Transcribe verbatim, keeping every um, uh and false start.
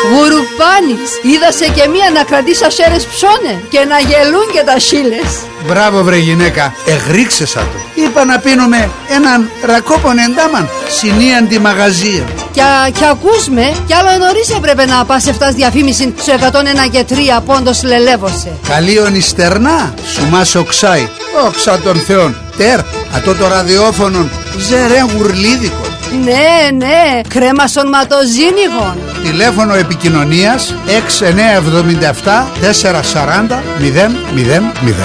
Γουρουπάνης, είδασε και μία να κρατήσει ασέρες ψώνε και να γελούν και τα σίλες. Μπράβο βρε γυναίκα, εγρίξεσα το. Είπα να πίνουμε έναν ρακόπον εντάμαν, συνίαν τη μαγαζία. Κι, κι ακούς με, κι άλλο νωρίς έπρεπε να πας εφτάς διαφήμιση στο εκατόν ένα και τρία πόντος λελεύωσε. Καλίον ιστερνά, σου μας οξάει, όξα των θεών. Τερ, ατό το ραδιόφωνο, ζερέν γουρλίδικο. Ναι, ναι, κρέμασον ματοζίνιγον. Τηλέφωνο επικοινωνίας έξι εννιά εβδομήντα επτά τετρακόσια σαράντα μηδέν μηδέν μηδέν.